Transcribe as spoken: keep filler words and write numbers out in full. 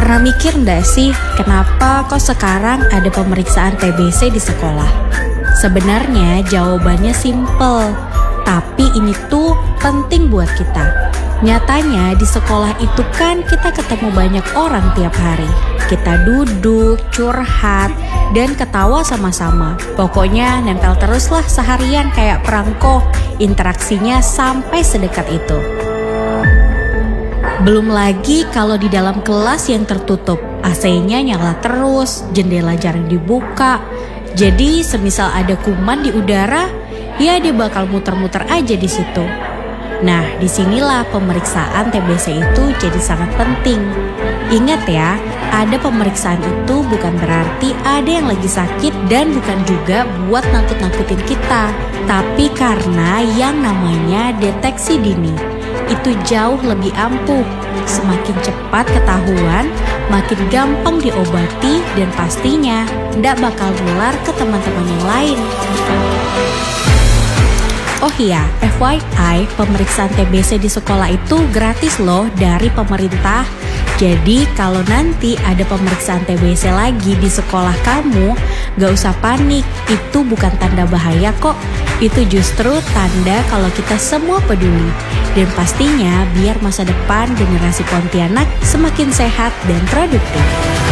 Pernah mikir nggak sih kenapa kok sekarang ada pemeriksaan T B C di sekolah? Sebenarnya jawabannya simple, tapi ini tuh penting buat kita. Nyatanya di sekolah itu kan kita ketemu banyak orang tiap hari. Kita duduk, curhat, dan ketawa sama-sama. Pokoknya nempel teruslah seharian kayak perangko, interaksinya sampai sedekat itu. Belum lagi kalau di dalam kelas yang tertutup, A C-nya nyala terus, jendela jarang dibuka. Jadi semisal ada kuman di udara, ya dia bakal muter-muter aja di situ. Nah, disinilah pemeriksaan T B C itu jadi sangat penting. Ingat ya, ada pemeriksaan itu bukan berarti ada yang lagi sakit dan bukan juga buat nakut-nakutin kita, tapi karena yang namanya deteksi dini itu jauh lebih ampuh. Semakin cepat ketahuan, makin gampang diobati dan pastinya nggak bakal nular ke teman-teman yang lain. Oh iya, F Y I, pemeriksaan T B C di sekolah itu gratis loh dari pemerintah. Jadi kalau nanti ada pemeriksaan T B C lagi di sekolah kamu, gak usah panik, itu bukan tanda bahaya kok. Itu justru tanda kalau kita semua peduli. Dan pastinya biar masa depan generasi Pontianak semakin sehat dan produktif.